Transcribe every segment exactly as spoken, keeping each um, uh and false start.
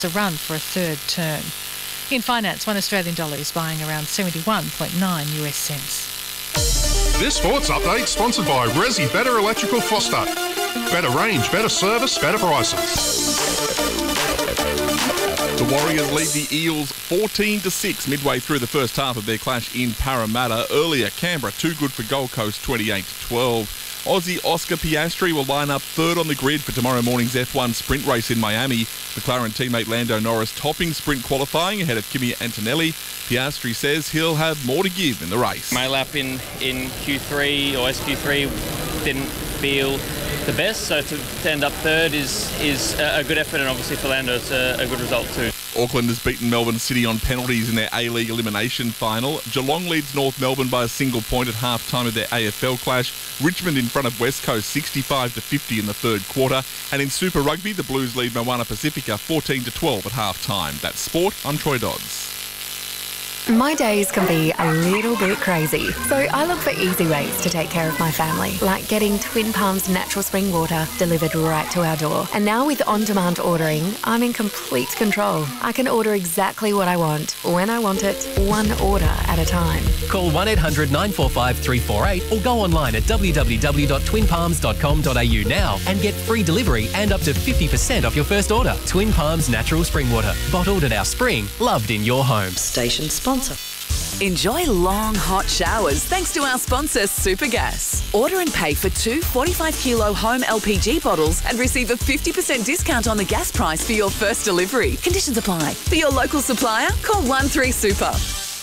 a run for a third term. In finance, one Australian dollar is buying around seventy-one point nine U S cents. This sports update sponsored by Resi Better Electrical Foster. Better range, better service, better prices. The Warriors lead the Eels fourteen to six midway through the first half of their clash in Parramatta. Earlier, Canberra too good for Gold Coast twenty-eight to twelve. Aussie Oscar Piastri will line up third on the grid for tomorrow morning's F one sprint race in Miami. McLaren teammate Lando Norris topping sprint qualifying ahead of Kimi Antonelli. Piastri says he'll have more to give in the race. My lap in, in Q three or S Q three didn't feel the best, so to, to end up third is is a good effort, and obviously for Lando it's a, a good result too. Auckland has beaten Melbourne City on penalties in their A-League elimination final. Geelong leads North Melbourne by a single point at half-time of their A F L clash. Richmond in front of West Coast sixty-five to fifty in the third quarter. And in Super Rugby, the Blues lead Moana Pacifica fourteen to twelve at half-time. That's sport. I'm Troy Dodds. My days can be a little bit crazy, so I look for easy ways to take care of my family, like getting Twin Palms natural spring water delivered right to our door. And now with on-demand ordering, I'm in complete control. I can order exactly what I want, when I want it, one order at a time. Call one eight hundred nine four five three four eight or go online at w w w dot twin palms dot com dot a u now and get free delivery and up to fifty percent off your first order. Twin Palms natural spring water, bottled at our spring, loved in your home. Station sponsor. Enjoy long, hot showers thanks to our sponsor, Supergas. Order and pay for two forty-five kilo home L P G bottles and receive a fifty percent discount on the gas price for your first delivery. Conditions apply. For your local supplier, call one three super.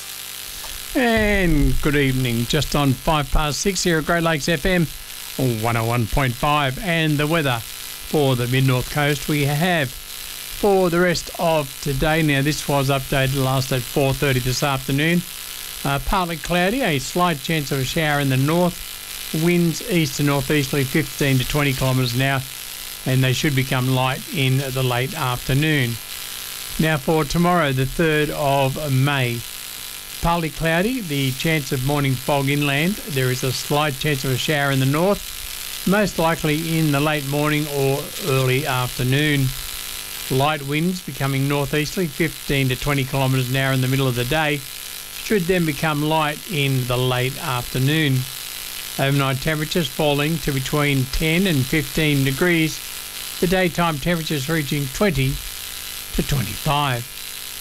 And good evening, just on five past six here at Great Lakes F M one oh one point five. And the weather for the Mid-North Coast we have for the rest of today. Now, this was updated last at four thirty this afternoon. Uh, partly cloudy, a slight chance of a shower in the north. Winds east to northeasterly fifteen to twenty kilometres an hour, and they should become light in the late afternoon. Now, for tomorrow, the third of May. Partly cloudy, the chance of morning fog inland. There is a slight chance of a shower in the north, most likely in the late morning or early afternoon. Light winds becoming northeasterly, fifteen to twenty kilometres an hour in the middle of the day, should then become light in the late afternoon. Overnight temperatures falling to between ten and fifteen degrees. The daytime temperatures reaching twenty to twenty-five.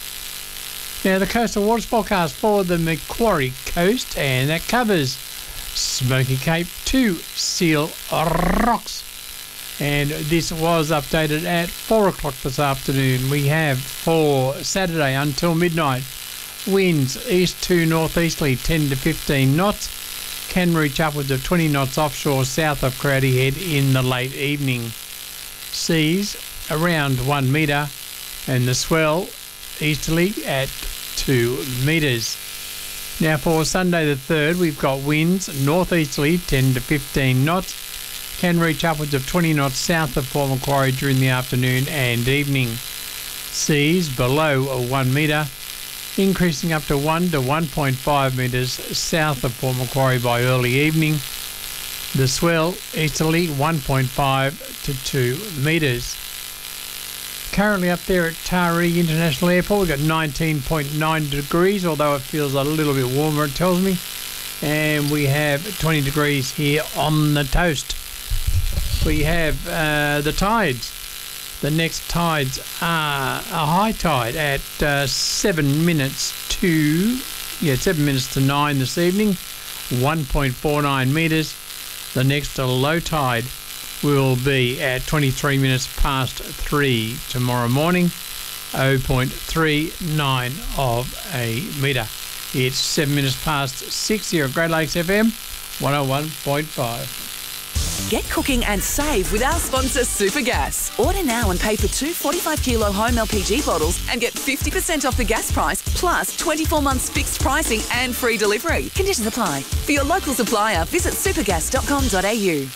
Now, the coastal waters forecast for the Macquarie Coast, and that covers Smoky Cape to Seal Rocks. And this was updated at four o'clock this afternoon. We have for Saturday until midnight, winds east to northeasterly ten to fifteen knots, can reach upwards of twenty knots offshore south of Crowdy Head in the late evening. Seas around one metre, and the swell easterly at two metres. Now, for Sunday the third, we've got winds northeasterly ten to fifteen knots, can reach upwards of twenty knots south of Port Macquarie during the afternoon and evening. Seas below one metre, increasing up to one to one point five metres south of Port Macquarie by early evening. The swell easterly one point five to two metres. Currently up there at Taree International Airport, we've got nineteen point nine degrees, although it feels a little bit warmer, it tells me. And we have twenty degrees here on the toast. We have uh, the tides. The next tides are a high tide at uh, seven minutes to yeah seven minutes to nine this evening, one point four nine metres. The next low tide will be at twenty-three minutes past three tomorrow morning, zero point three nine of a metre. It's seven minutes past six here at Great Lakes F M one oh one point five. Get cooking and save with our sponsor, Supergas. Order now and pay for two forty-five kilo home L P G bottles and get fifty percent off the gas price, plus twenty-four months fixed pricing and free delivery. Conditions apply. For your local supplier, visit supergas dot com dot a u.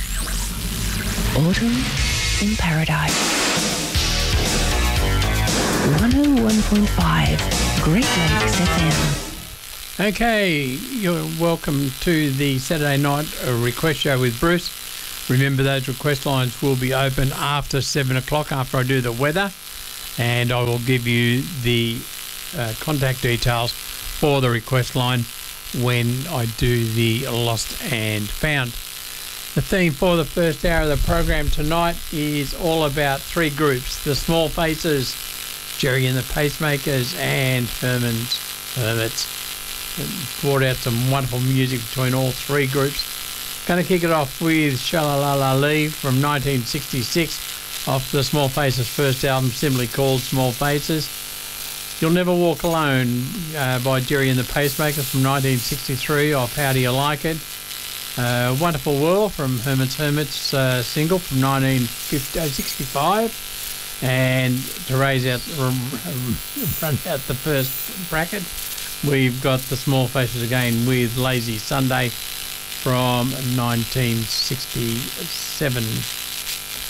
Autumn in Paradise. one oh one point five Great Lakes F M. Okay, you're welcome to the Saturday night request show with Bruce. Remember, those request lines will be open after seven o'clock, after I do the weather. and I will give you the uh, contact details for the request line when I do the Lost and Found. The theme for the first hour of the program tonight is all about three groups: the Small Faces, Jerry and the Pacemakers, and Herman's Hermits. And brought out some wonderful music between all three groups. Going to kick it off with Shalalala Lee from nineteen sixty-six, off the Small Faces' first album, simply called Small Faces. You'll Never Walk Alone uh, by Jerry and the Pacemakers from nineteen sixty-three, off How Do You Like It. Uh, Wonderful World from Herman's Hermits uh, single from nineteen sixty-five. And to raise out, run out the first bracket, we've got the Small Faces again with Lazy Sunday from nineteen sixty-seven.